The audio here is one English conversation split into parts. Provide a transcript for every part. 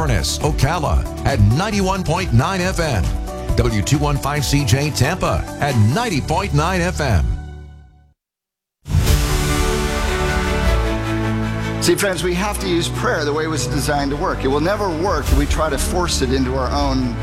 Inverness, Ocala at 91.9 FM. W215CJ Tampa at 90.9 FM. See, friends, we have to use prayer the way it was designed to work. It will never work if we try to force it into our own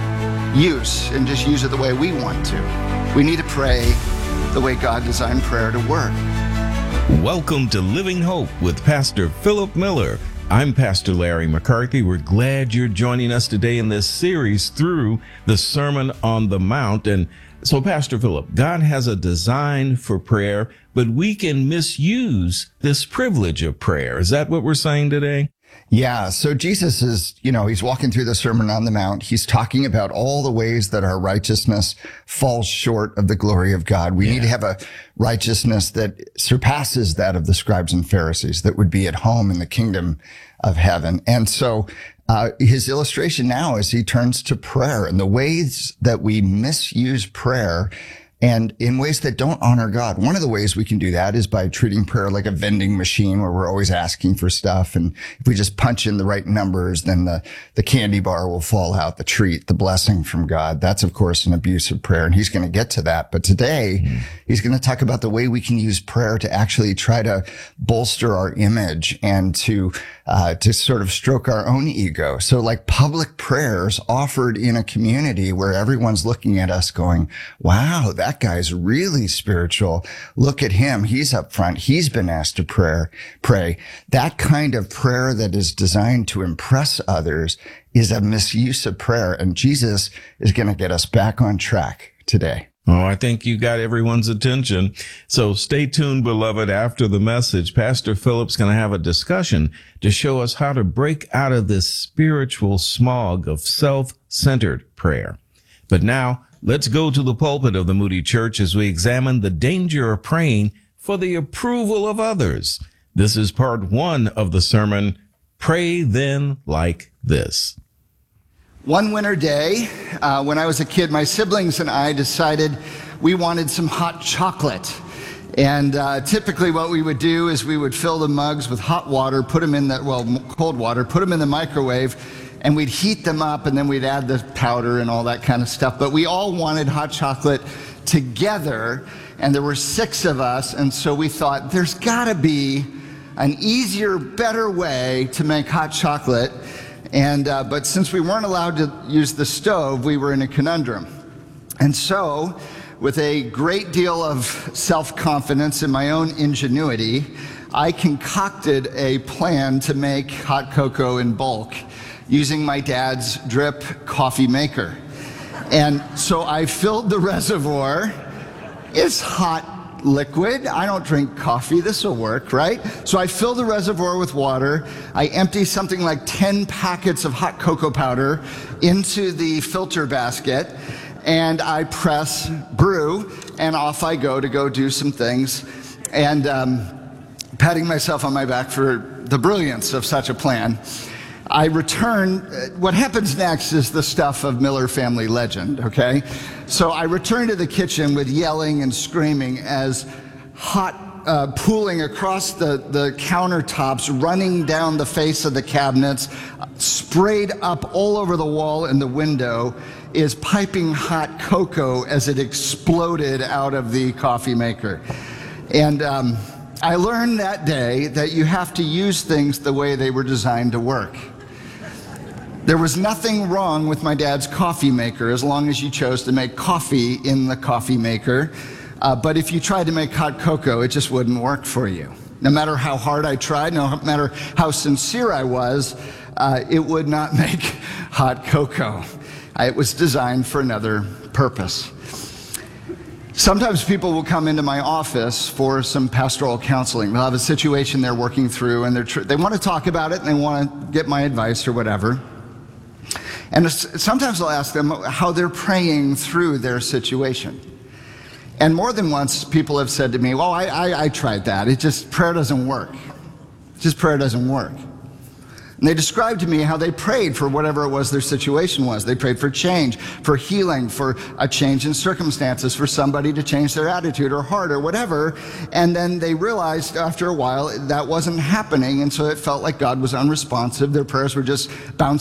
use and just use it the way we want to. We need to pray the way God designed prayer to work. Welcome to Living Hope with Pastor Philip Miller. I'm Pastor Larry McCarthy. We're glad you're joining us today in this series through the Sermon on the Mount. And so, Pastor Philip, God has a design for prayer, but we can misuse this privilege of prayer. Is that what we're saying today? Yeah. So Jesus is, he's walking through the Sermon on the Mount. He's talking about all the ways that our righteousness falls short of the glory of God. We need to have a righteousness that surpasses that of the scribes and Pharisees that would be at home in the kingdom of heaven. And so his illustration now is he turns to prayer and the ways that we misuse prayer and in ways that don't honor God. One of the ways we can do that is by treating prayer like a vending machine where we're always asking for stuff. And if we just punch in the right numbers, then the candy bar will fall out, the treat, the blessing from God. That's, of course, an abuse of prayer. And he's going to get to that. But today, he's going to talk about the way we can use prayer to actually try to bolster our image and to sort of stroke our own ego. So like public prayers offered in a community where everyone's looking at us going, wow, that guy's really spiritual. Look at him. He's up front. He's been asked to pray. That kind of prayer that is designed to impress others is a misuse of prayer. And Jesus is going to get us back on track today. Oh, I think you got everyone's attention. So stay tuned, beloved. After the message, Pastor Philip's going to have a discussion to show us how to break out of this spiritual smog of self-centered prayer. But now, let's go to the pulpit of the Moody Church as we examine the danger of praying for the approval of others. This is part 1 of the sermon, Pray Then Like This. One winter day, when I was a kid, my siblings and I decided we wanted some hot chocolate. And typically what we would do is we would fill the mugs with hot water, put them in cold water, put them in the microwave, and we'd heat them up, and then we'd add the powder and all that kind of stuff. But we all wanted hot chocolate together, and there were 6 of us, and so we thought there's got to be an easier, better way to make hot chocolate. And but since we weren't allowed to use the stove, we were in a conundrum. And so, with a great deal of self-confidence in my own ingenuity, I concocted a plan to make hot cocoa in bulk using my dad's drip coffee maker. And so I filled the reservoir. It's hot liquid. I don't drink coffee. This will work, right? So I fill the reservoir with water. I empty something like 10 packets of hot cocoa powder into the filter basket, and I press brew, and off I go to go do some things, and patting myself on my back for the brilliance of such a plan. I return. What happens next is the stuff of Miller family legend, okay? So I return to the kitchen with yelling and screaming as hot pooling across the countertops, running down the face of the cabinets, sprayed up all over the wall and the window, is piping hot cocoa as it exploded out of the coffee maker. And I learned that day that you have to use things the way they were designed to work. There was nothing wrong with my dad's coffee maker as long as you chose to make coffee in the coffee maker. But if you tried to make hot cocoa, it just wouldn't work for you. No matter how hard I tried, no matter how sincere I was, it would not make hot cocoa. It was designed for another purpose. Sometimes people will come into my office for some pastoral counseling. They'll have a situation they're working through, and they want to talk about it, and they want to get my advice or whatever. And sometimes I'll ask them how they're praying through their situation. And more than once, people have said to me, well, I tried that. Prayer doesn't work. Prayer doesn't work. And they described to me how they prayed for whatever it was their situation was. They prayed for change, for healing, for a change in circumstances, for somebody to change their attitude or heart or whatever. And then they realized after a while that wasn't happening, and so it felt like God was unresponsive. Their prayers were just bouncing